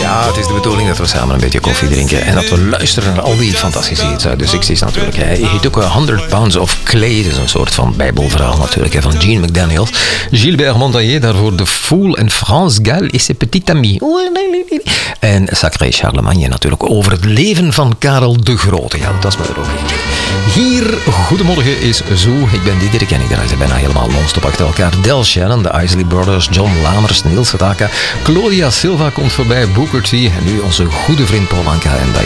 Ja, het is de bedoeling dat we samen een beetje koffie drinken en dat we luisteren naar al die fantastische hits uit de 60's natuurlijk. Hij heet ook 100 Pounds of Clay, dat is een soort van bijbelverhaal natuurlijk, van Gene McDaniels. Gilbert Montagnier, daarvoor De Fool en France Gall et ses petits amis. En Sacré Charlemagne natuurlijk over het leven van Karel de Grote. Ja, dat is me er ook eentje. Hier, goedemorgen is zo. Ik ben Diederik en ik draai ze bijna helemaal non-stop achter elkaar. Del Shannon, de Isley Brothers, John Lamers, Niels Sedaka, Claudia Silva komt voorbij, Booker T en nu onze goede vriend Paul Anka en Diana.